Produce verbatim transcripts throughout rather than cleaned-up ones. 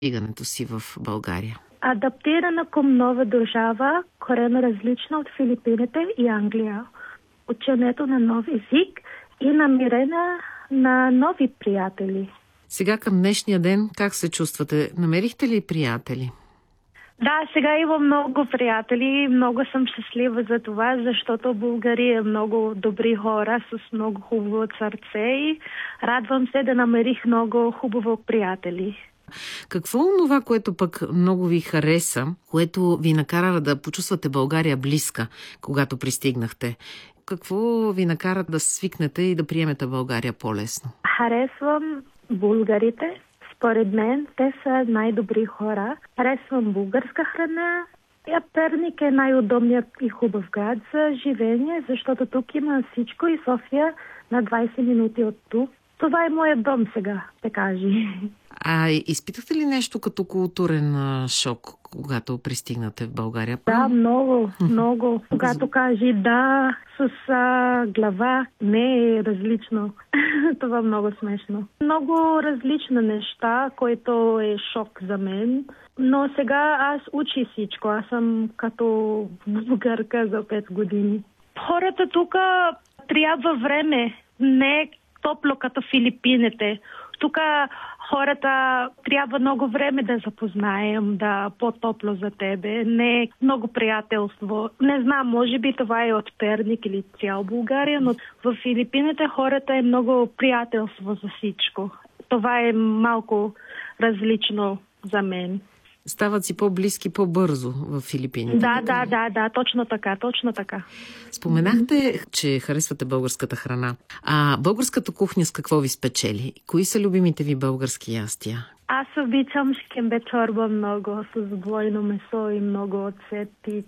стигането си в България? Адаптирана към нова държава, коренно различна от Филипините и Англия. Ученето на нов език и намирена на нови приятели. Сега към днешния ден как се чувствате? Намерихте ли приятели? Да, сега имам много приятели. Много съм щастлива за това, защото България е много добри хора с много хубаво сърце и радвам се да намерих много хубаво приятели. Какво е това, което пък много ви хареса, което ви накара да почувствате България близка, когато пристигнахте? Какво ви накара да свикнете и да приемете България по-лесно? Харесвам българите. Според мен, те са най-добри хора. Харесвам българска храна. Перник е най-удобният и хубав град за живеене, защото тук има всичко и София на двайсет минути от тук. Това е моят дом сега, да кажи. А изпитахте ли нещо като културен шок, когато пристигнате в България? Да, много, много. Когато кажи да с а, глава, не е различно. Това е много смешно. Много различни неща, което е шок за мен. Но сега аз учи всичко. Аз съм като българка за пет години. Хората тук трябва време. Не е топло като Филипините. Тук хората трябва много време да запознаем, да по-топло за тебе. Не е много приятелство. Не знам, може би това е от Перник или цял България, но в Филипините хората е много приятелство за всичко. Това е малко различно за мен. Стават си по-близки по-бързо в Филипините. Да, да, да, да, точно така, точно така. Споменахте, че харесвате българската храна. А българската кухня с какво ви спечели? Кои са любимите ви български ястия? Аз обичам шкембе чорба много, с двойно месо и много оцет и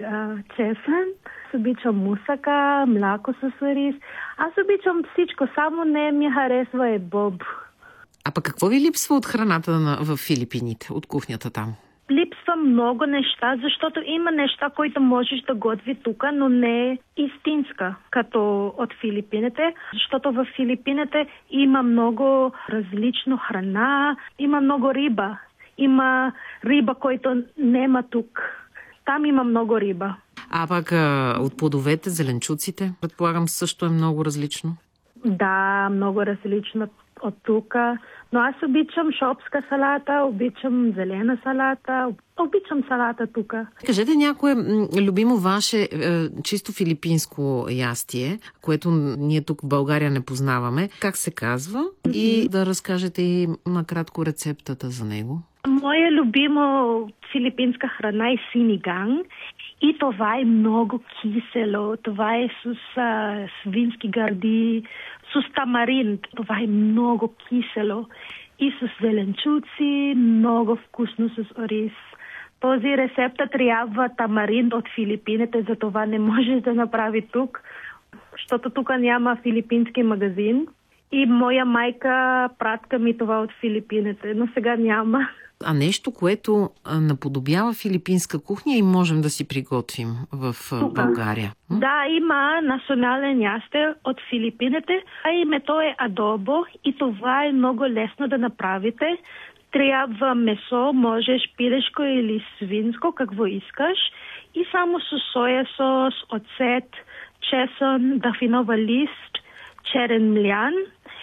чесън. Аз обичам мусака, мляко с рис. Аз обичам всичко, само не ми харесва е боб. А пък какво ви липсва от храната на, в Филипините, от кухнята там? Липсва много неща, защото има неща, които можеш да готви тук, но не е истинска, като от Филипините. Защото в Филипините има много различна храна, има много риба. Има риба, който няма тук. Там има много риба. А пак а, от плодовете, зеленчуците, предполагам, също е много различно? Да, много различно от тук. Но аз обичам шопска салата, обичам зелена салата, обичам салата тук. Кажете някое любимо ваше е, чисто филипинско ястие, което ние тук в България не познаваме. Как се казва? Mm-hmm. И да разкажете и накратко рецептата за него. Моя любимо филипинска храна е синиган. И това е много кисело. Това е с а, свински гърди, с тамарин. Това е много кисело. И с зеленчуци, много вкусно с ориз. Този рецепт трябва тамарин от Филипините, затова не можеш да направи тук, защото тук няма филипински магазин. И моя майка пратка ми това от Филипините, но сега няма. А нещо, което наподобява филипинска кухня и можем да си приготвим в тука. България? Да, има национален ястие от Филипините, а името е адобо и това е много лесно да направите. Трябва месо, можеш пилешко или свинско, какво искаш, и само с соя сос, оцет, чесън, дафинова лист, черен млян.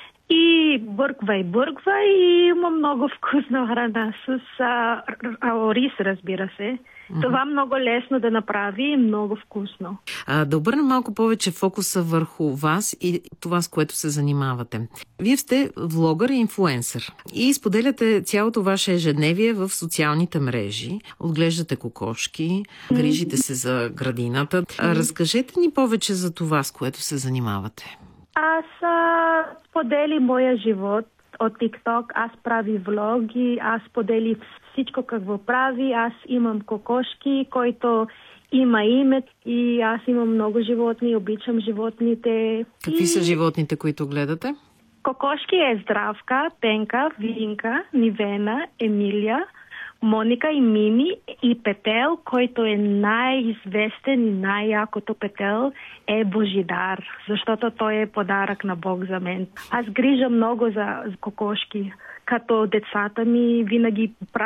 И бърквай, бърквай и има много вкусна храна с а, ориз, разбира се. Mm-hmm. Това много лесно да направи и много вкусно. А, да обърнем малко повече фокуса върху вас и това, с което се занимавате. Вие сте влогър и инфлуенсър и споделяте цялото ваше ежедневие в социалните мрежи. Отглеждате кокошки, грижите се за градината. А, разкажете ни повече за това, с което се занимавате. Аз а, сподели моя живот от TikTok, аз прави влоги, аз сподели всичко какво прави, аз имам кокошки, който има име и аз имам много животни, обичам животните. Какви и... са животните, които гледате? Кокошки е Здравка, Пенка, Винка, Нивена, Емилия, Моника и Мими и Петел, който е най-известен и най-якото Петел, е Божидар, защото той е подарък на Бог за мен. Аз грижа много за кокошки, като децата ми винаги